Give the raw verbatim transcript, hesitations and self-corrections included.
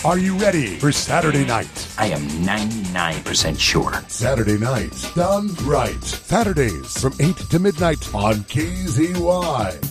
Are you ready for Saturday night? I am ninety-nine percent sure. Saturday night, done right. Saturdays from eight to midnight on K Z Y.